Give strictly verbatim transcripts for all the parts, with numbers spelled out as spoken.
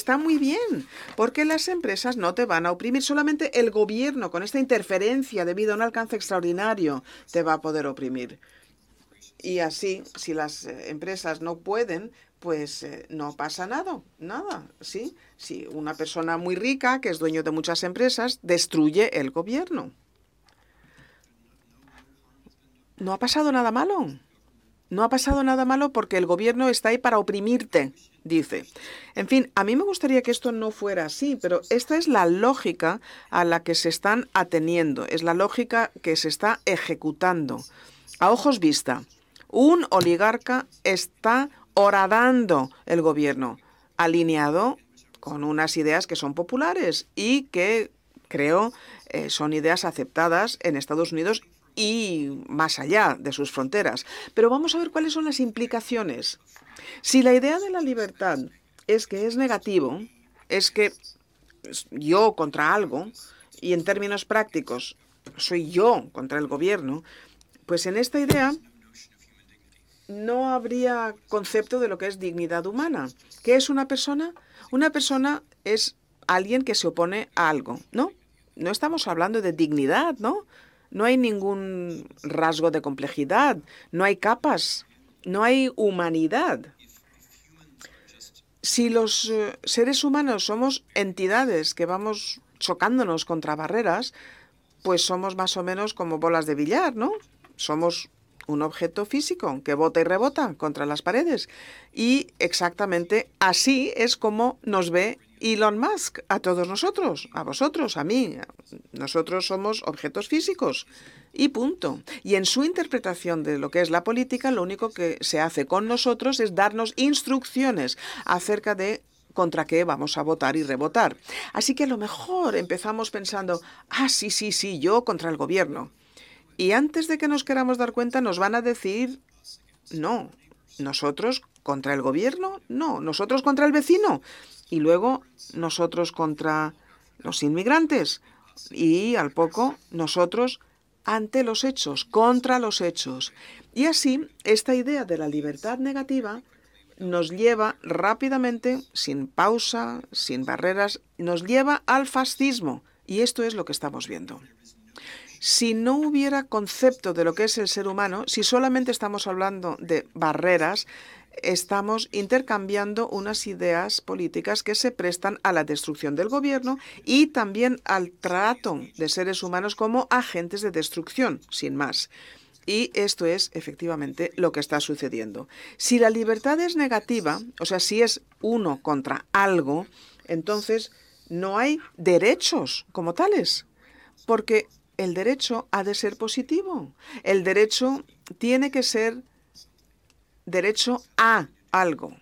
está muy bien, porque las empresas no te van a oprimir. Solamente el gobierno, con esta interferencia debido a un alcance extraordinario, te va a poder oprimir. Y así, si las eh, empresas no pueden, pues eh, no pasa nada, nada, ¿sí? Si una persona muy rica, que es dueño de muchas empresas, destruye el gobierno. No ha pasado nada malo. No ha pasado nada malo porque el gobierno está ahí para oprimirte, dice. En fin, a mí me gustaría que esto no fuera así, pero esta es la lógica a la que se están ateniendo, es la lógica que se está ejecutando. A ojos vista, un oligarca está horadando el gobierno, alineado con unas ideas que son populares y que, creo, eh, son ideas aceptadas en Estados Unidos y más allá de sus fronteras. Pero vamos a ver cuáles son las implicaciones. Si la idea de la libertad es que es negativo, es que yo contra algo, y en términos prácticos soy yo contra el gobierno, pues en esta idea no habría concepto de lo que es dignidad humana. ¿Qué es una persona? Una persona es alguien que se opone a algo, ¿no? No estamos hablando de dignidad, ¿no? No hay ningún rasgo de complejidad, no hay capas, no hay humanidad. Si los eh, seres humanos somos entidades que vamos chocándonos contra barreras, pues somos más o menos como bolas de billar, ¿no? Somos un objeto físico que bota y rebota contra las paredes. Y exactamente así es como nos ve Elon Musk a todos nosotros, a vosotros, a mí. Nosotros somos objetos físicos y punto. Y en su interpretación de lo que es la política, lo único que se hace con nosotros es darnos instrucciones acerca de contra qué vamos a votar y rebotar. Así que a lo mejor empezamos pensando, ah, sí, sí, sí, yo contra el gobierno. Y antes de que nos queramos dar cuenta, nos van a decir, no, nosotros contra el gobierno, no, nosotros contra el vecino. Y luego nosotros contra los inmigrantes. Y al poco nosotros ante los hechos, contra los hechos. Y así, esta idea de la libertad negativa nos lleva rápidamente, sin pausa, sin barreras, nos lleva al fascismo. Y esto es lo que estamos viendo. Si no hubiera concepto de lo que es el ser humano, si solamente estamos hablando de barreras, estamos intercambiando unas ideas políticas que se prestan a la destrucción del gobierno y también al trato de seres humanos como agentes de destrucción, sin más. Y esto es efectivamente lo que está sucediendo. Si la libertad es negativa, o sea, si es uno contra algo, entonces no hay derechos como tales, porque el derecho ha de ser positivo. El derecho tiene que ser derecho a algo.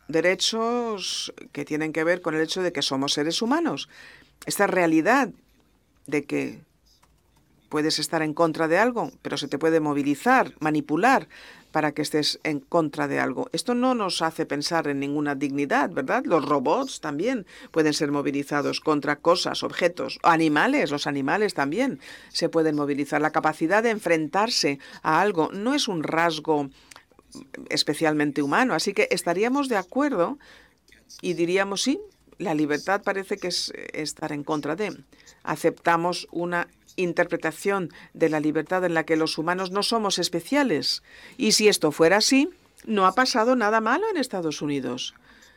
Derechos que tienen que ver con el hecho de que somos seres humanos. Esta realidad de que puedes estar en contra de algo, pero se te puede movilizar, manipular para que estés en contra de algo. Esto no nos hace pensar en ninguna dignidad, ¿verdad? Los robots también pueden ser movilizados contra cosas, objetos, animales, los animales también se pueden movilizar. La capacidad de enfrentarse a algo no es un rasgo especialmente humano, así que estaríamos de acuerdo y diríamos sí, la libertad parece que es estar en contra de. Aceptamos una interpretación de la libertad en la que los humanos no somos especiales. Y si esto fuera así, no ha pasado nada malo en Estados Unidos.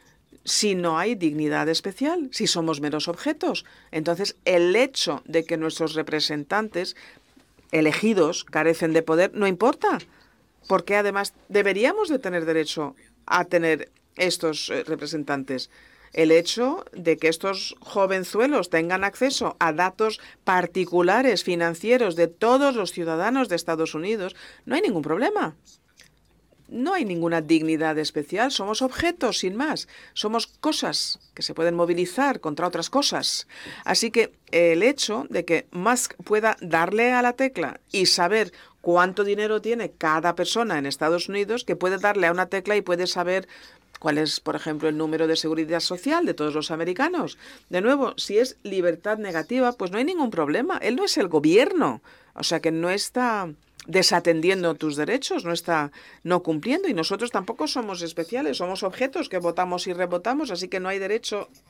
Si no hay dignidad especial, si somos meros objetos, entonces el hecho de que nuestros representantes elegidos carecen de poder no importa, porque además deberíamos de tener derecho a tener estos eh, representantes. El hecho de que estos jovenzuelos tengan acceso a datos particulares financieros de todos los ciudadanos de Estados Unidos, no hay ningún problema. No hay ninguna dignidad especial, somos objetos, sin más. Somos cosas que se pueden movilizar contra otras cosas. Así que el hecho de que Musk pueda darle a la tecla y saber cuánto dinero tiene cada persona en Estados Unidos, que puede darle a una tecla y puede saber cuál es, por ejemplo, el número de seguridad social de todos los americanos. De nuevo, si es libertad negativa, pues no hay ningún problema. Él no es el gobierno, o sea que no está desatendiendo tus derechos, no está no cumpliendo, y nosotros tampoco somos especiales, somos objetos que votamos y rebotamos, así que no hay derecho